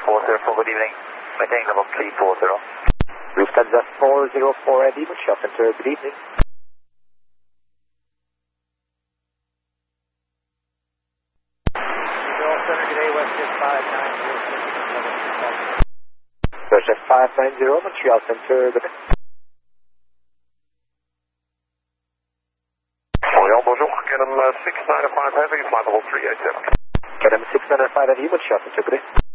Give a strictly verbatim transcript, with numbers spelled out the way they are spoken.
four zero four, good evening. Maintain level three four zero. Lufthansa four zero four Eddie, Montreal Center, good evening. Montreal Center, today, WestJet five nine zero six. WestJet five nine zero, Montreal Center, good evening. Montreal, bonjour. Canem six nine five Heavy, flight level three eight seven. Canem six nine five Eddie, Montreal Center, good evening.